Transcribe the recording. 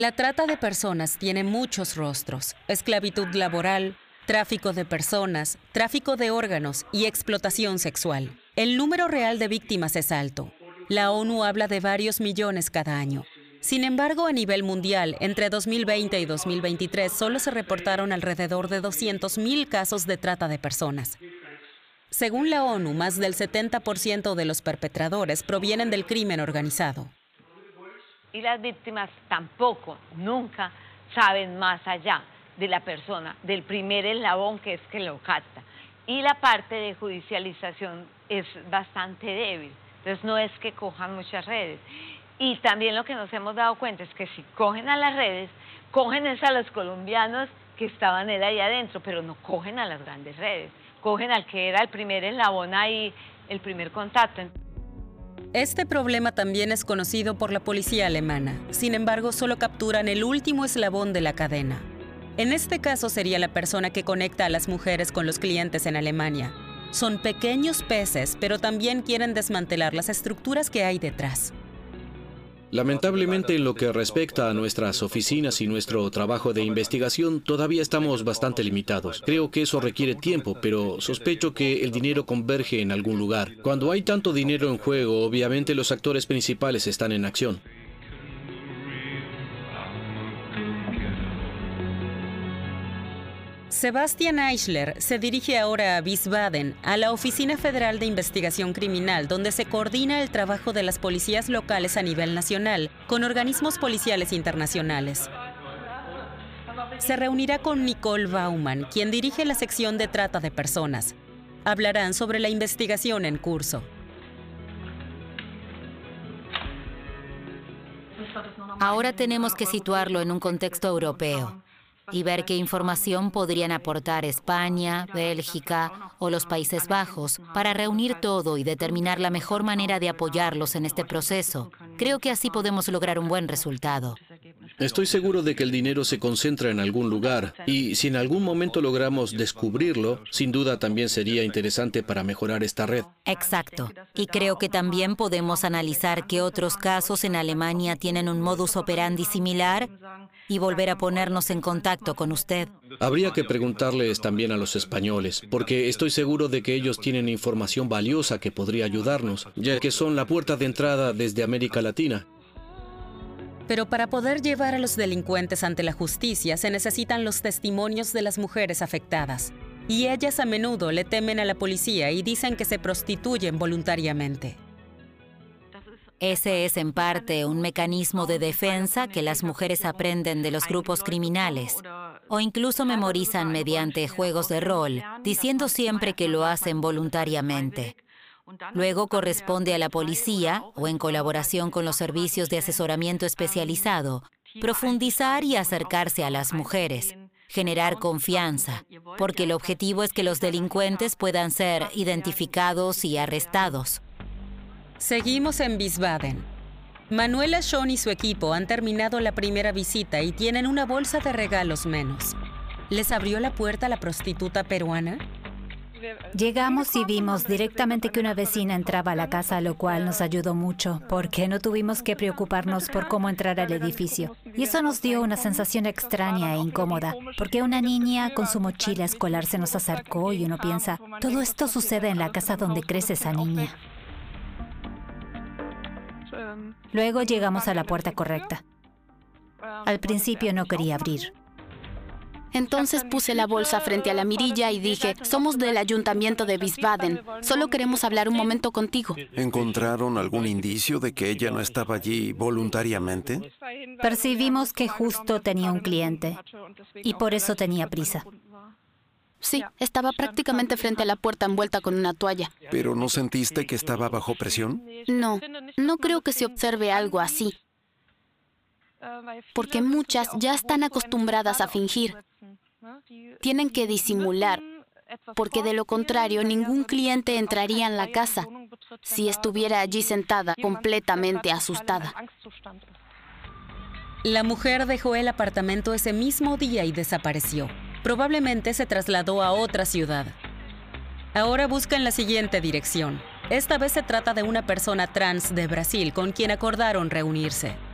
La trata de personas tiene muchos rostros: esclavitud laboral, tráfico de personas, tráfico de órganos y explotación sexual. El número real de víctimas es alto. La ONU habla de varios millones cada año. Sin embargo, a nivel mundial, entre 2020 y 2023 solo se reportaron alrededor de 200.000 casos de trata de personas. Según la ONU, más del 70% de los perpetradores provienen del crimen organizado. Y las víctimas tampoco, nunca saben más allá de la persona, del primer eslabón que es que lo capta. Y la parte de judicialización es bastante débil, entonces no es que cojan muchas redes. Y también lo que nos hemos dado cuenta es que si cogen a las redes, cogen es a los colombianos que estaban ahí adentro, pero no cogen a las grandes redes, cogen al que era el primer eslabón ahí, el primer contacto. Este problema también es conocido por la policía alemana. Sin embargo, solo capturan el último eslabón de la cadena. En este caso sería la persona que conecta a las mujeres con los clientes en Alemania. Son pequeños peces, pero también quieren desmantelar las estructuras que hay detrás. Lamentablemente, en lo que respecta a nuestras oficinas y nuestro trabajo de investigación, todavía estamos bastante limitados. Creo que eso requiere tiempo, pero sospecho que el dinero converge en algún lugar. Cuando hay tanto dinero en juego, obviamente los actores principales están en acción. Sebastian Eichler se dirige ahora a Wiesbaden, a la Oficina Federal de Investigación Criminal, donde se coordina el trabajo de las policías locales a nivel nacional con organismos policiales internacionales. Se reunirá con Nicole Baumann, quien dirige la sección de trata de personas. Hablarán sobre la investigación en curso. Ahora tenemos que situarlo en un contexto europeo y ver qué información podrían aportar España, Bélgica o los Países Bajos para reunir todo y determinar la mejor manera de apoyarlos en este proceso. Creo que así podemos lograr un buen resultado. Estoy seguro de que el dinero se concentra en algún lugar y si en algún momento logramos descubrirlo, sin duda también sería interesante para mejorar esta red. Exacto. Y creo que también podemos analizar qué otros casos en Alemania tienen un modus operandi similar y volver a ponernos en contacto con usted. Habría que preguntarles también a los españoles, porque estoy seguro de que ellos tienen información valiosa que podría ayudarnos, ya que son la puerta de entrada desde América Latina. Pero para poder llevar a los delincuentes ante la justicia se necesitan los testimonios de las mujeres afectadas. Y ellas a menudo le temen a la policía y dicen que se prostituyen voluntariamente. Ese es en parte un mecanismo de defensa que las mujeres aprenden de los grupos criminales o incluso memorizan mediante juegos de rol, diciendo siempre que lo hacen voluntariamente. Luego corresponde a la policía, o en colaboración con los servicios de asesoramiento especializado, profundizar y acercarse a las mujeres, generar confianza, porque el objetivo es que los delincuentes puedan ser identificados y arrestados. Seguimos en Wiesbaden. Manuela Schon y su equipo han terminado la primera visita y tienen una bolsa de regalos menos. ¿Les abrió la puerta la prostituta peruana? Llegamos y vimos directamente que una vecina entraba a la casa, lo cual nos ayudó mucho, porque no tuvimos que preocuparnos por cómo entrar al edificio. Y eso nos dio una sensación extraña e incómoda, porque una niña con su mochila escolar se nos acercó y uno piensa, todo esto sucede en la casa donde crece esa niña. Luego llegamos a la puerta correcta. Al principio no quería abrir. Entonces puse la bolsa frente a la mirilla y dije, somos del ayuntamiento de Wiesbaden, solo queremos hablar un momento contigo. ¿Encontraron algún indicio de que ella no estaba allí voluntariamente? Percibimos que justo tenía un cliente y por eso tenía prisa. Sí, estaba prácticamente frente a la puerta envuelta con una toalla. ¿Pero no sentiste que estaba bajo presión? No, no creo que se observe algo así, porque muchas ya están acostumbradas a fingir. Tienen que disimular, porque de lo contrario ningún cliente entraría en la casa si estuviera allí sentada, completamente asustada. La mujer dejó el apartamento ese mismo día y desapareció. Probablemente se trasladó a otra ciudad. Ahora buscan la siguiente dirección. Esta vez se trata de una persona trans de Brasil con quien acordaron reunirse.